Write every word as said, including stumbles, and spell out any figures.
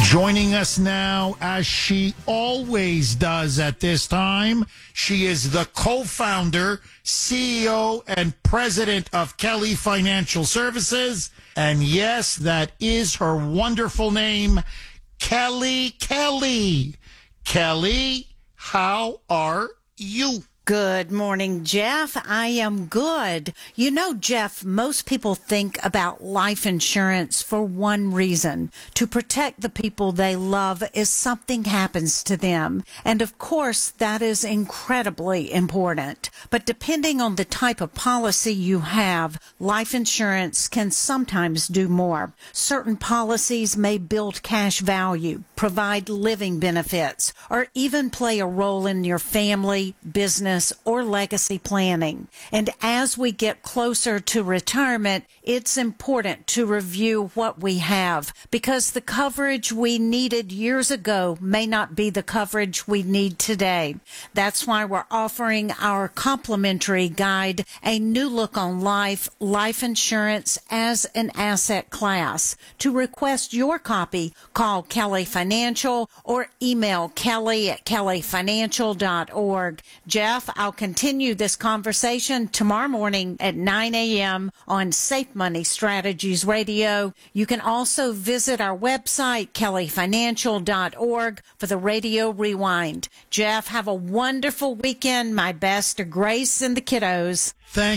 Joining us now, as she always does at this time, she is the co-founder, C E O, and president of Kelly Financial Services. And yes, that is her wonderful name, Kelly Kelly. Kelly, how are you? Good morning, Jeff. I am good. You know, Jeff, most people think about life insurance for one reason, to protect the people they love if something happens to them. And of course, that is incredibly important. But depending on the type of policy you have, life insurance can sometimes do more. Certain policies may build cash value, provide living benefits, or even play a role in your family, business, or legacy planning. And as we get closer to retirement, it's important to review what we have, because the coverage we needed years ago may not be the coverage we need today. That's why we're offering our complimentary guide, A New Look on Life, Life Insurance as an Asset Class. To request your copy, call Kelly Financial or email Kelly at kelly financial dot org. Jeff, I'll continue this conversation tomorrow morning at nine a.m. on Safe Money Strategies Radio. You can also visit our website, kelly financial dot org, for the Radio Rewind. Jeff, have a wonderful weekend. My best to Grace and the kiddos. Thank